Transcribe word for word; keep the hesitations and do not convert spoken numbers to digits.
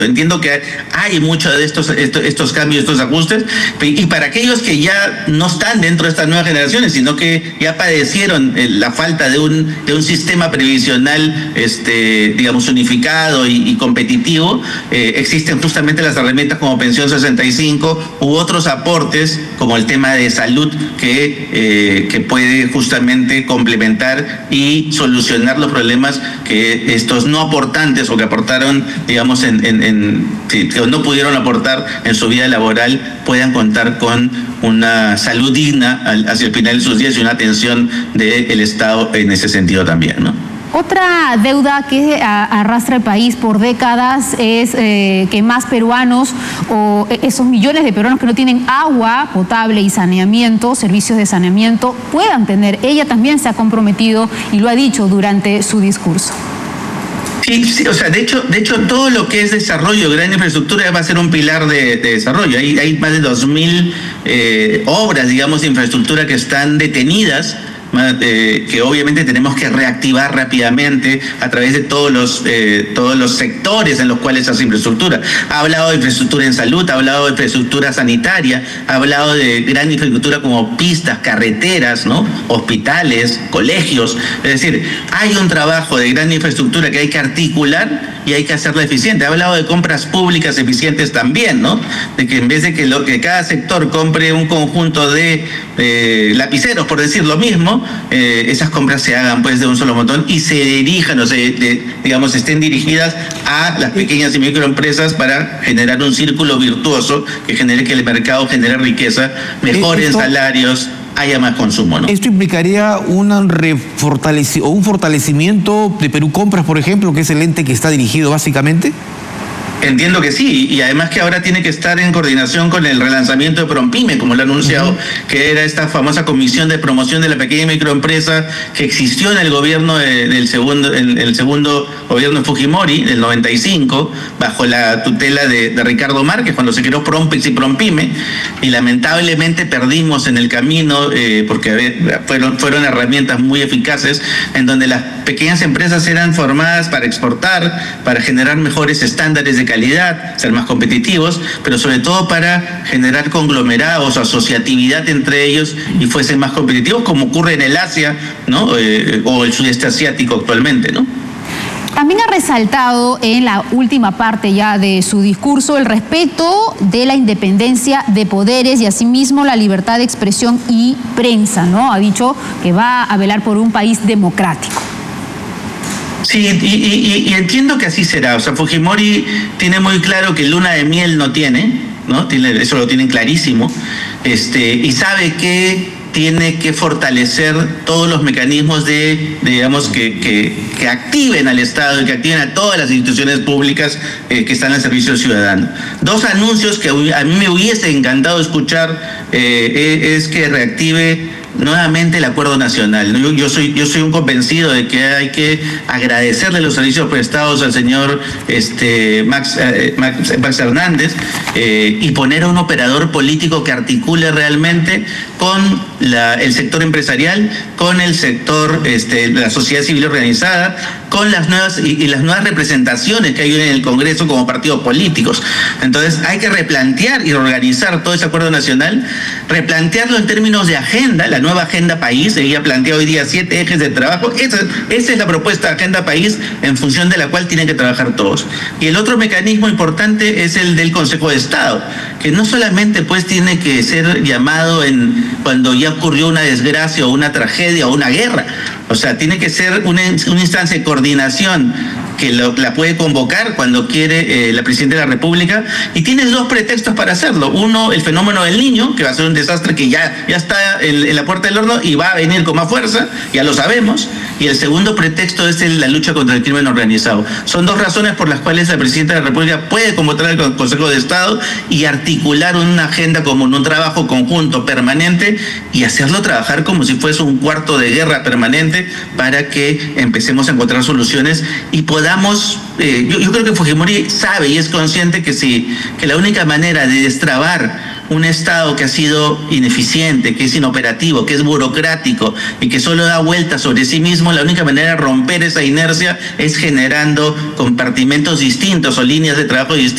Entiendo que hay muchos de estos, estos, estos cambios, estos ajustes, y para aquellos que ya no están dentro de estas nuevas generaciones, sino que ya padecieron la falta de un, de un sistema previsional, este, digamos, unificado y, y competitivo, eh, existen justamente las herramientas como Pensión sesenta y cinco u otros aportes, como el tema de salud, que, eh, que puede justamente complementar y solucionar los problemas que estos no aportantes o que aportaron, digamos, en, en, en que no pudieron aportar en su vida laboral, puedan contar con una salud digna hacia el final de sus días y una atención del Estado en ese sentido también, ¿no? Otra deuda que arrastra el país por décadas es eh, que más peruanos o esos millones de peruanos que no tienen agua potable y saneamiento, servicios de saneamiento, puedan tener. Ella también se ha comprometido y lo ha dicho durante su discurso. Sí, sí, o sea, de hecho, de hecho, todo lo que es desarrollo, gran infraestructura va a ser un pilar de, de desarrollo. Hay, hay más de dos mil eh, obras, digamos, de infraestructura que están detenidas, Eh, que obviamente tenemos que reactivar rápidamente a través de todos los eh, todos los sectores en los cuales se hace infraestructura. Ha hablado de infraestructura en salud, ha hablado de infraestructura sanitaria, ha hablado de gran infraestructura como pistas, carreteras, ¿no? Hospitales, colegios. Es decir, hay un trabajo de gran infraestructura que hay que articular y hay que hacerlo eficiente. Ha hablado de compras públicas eficientes también, ¿no? De que en vez de que, lo, que cada sector compre un conjunto de eh, lapiceros, por decir lo mismo, Eh, esas compras se hagan pues de un solo montón y se dirijan o se, de, digamos, estén dirigidas a las pequeñas y microempresas para generar un círculo virtuoso que genere que el mercado genere riqueza, mejoren esto, salarios, haya más consumo, ¿no? ¿Esto implicaría un, refortaleci- o un fortalecimiento de Perú Compras, por ejemplo, que es el ente que está dirigido básicamente? Entiendo que sí, y además que ahora tiene que estar en coordinación con el relanzamiento de PROMPYME, como lo ha anunciado, uh-huh. que era esta famosa comisión de promoción de la pequeña y microempresa que existió en el gobierno de, del segundo, en el segundo gobierno de Fujimori, del noventa y cinco, bajo la tutela de, de Ricardo Márquez, cuando se creó PROMPEX y PROMPYME, y lamentablemente perdimos en el camino, eh, porque ver, fueron, fueron herramientas muy eficaces, en donde las pequeñas empresas eran formadas para exportar, para generar mejores estándares de calidad, ser más competitivos, pero sobre todo para generar conglomerados, asociatividad entre ellos y fuesen más competitivos, como ocurre en el Asia, ¿no? Eh, o el sudeste asiático actualmente, ¿no? También ha resaltado en la última parte ya de su discurso el respeto de la independencia de poderes y asimismo la libertad de expresión y prensa, ¿no? Ha dicho que va a velar por un país democrático. Sí, y, y, y entiendo que así será. O sea, Fujimori tiene muy claro que luna de miel no tiene, ¿no? Tiene, eso lo tienen clarísimo, este, y sabe que tiene que fortalecer todos los mecanismos de, de digamos, que, que, que activen al Estado y que activen a todas las instituciones públicas eh, que están al servicio del ciudadano. Dos anuncios que a mí me hubiese encantado escuchar eh, es que reactive nuevamente el acuerdo nacional. Yo, yo soy yo soy un convencido de que hay que agradecerle los servicios prestados al señor este Max, eh, Max, Max Hernández eh, y poner a un operador político que articule realmente con la, el sector empresarial, con el sector, este, la sociedad civil organizada, con las nuevas y, y las nuevas representaciones que hay en el Congreso como partidos políticos. Entonces hay que replantear y reorganizar todo ese acuerdo nacional, replantearlo en términos de agenda, la nueva agenda país. Ella plantea hoy día siete ejes de trabajo. Esa, esa es la propuesta de agenda país en función de la cual tienen que trabajar todos. Y el otro mecanismo importante es el del Consejo de Estado, que no solamente pues tiene que ser llamado en cuando ya ocurrió una desgracia o una tragedia o una guerra. O sea, tiene que ser una, una instancia de coordinación que lo, la puede convocar cuando quiere eh, la Presidenta de la República, y tienes dos pretextos para hacerlo. Uno, el fenómeno del Niño, que va a ser un desastre que ya, ya está en, en la puerta del horno y va a venir con más fuerza, ya lo sabemos. Y el segundo pretexto es el, la lucha contra el crimen organizado. Son dos razones por las cuales la Presidenta de la República puede convocar al Consejo de Estado y articular una agenda común, un trabajo conjunto permanente, y hacerlo trabajar como si fuese un cuarto de guerra permanente para que empecemos a encontrar soluciones y podamos, eh, yo, yo creo que Fujimori sabe y es consciente que sí, que la única manera de destrabar un Estado que ha sido ineficiente, que es inoperativo, que es burocrático y que solo da vueltas sobre sí mismo, la única manera de romper esa inercia es generando compartimentos distintos o líneas de trabajo distintas